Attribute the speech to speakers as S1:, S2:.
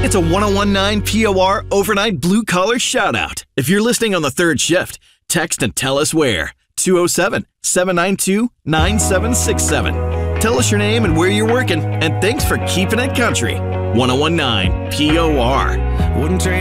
S1: It's a 1019 POR overnight blue collar shout out. If you're listening on the third shift, text and tell us where. 207-792-9767. Tell us your name and where you're working, and thanks for keeping it country. 1019 POR. Wouldn't trade